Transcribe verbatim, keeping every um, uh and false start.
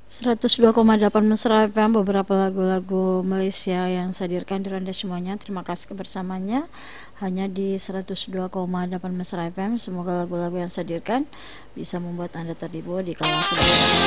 seratus dua koma delapan Mesra F M, beberapa lagu-lagu Malaysia yang saya hadirkan di Anda semuanya. Terima kasih kebersamaannya hanya di seratus dua koma delapan Mesra F M. Semoga lagu-lagu yang saya hadirkan bisa membuat Anda terhibur di kala sebelumnya.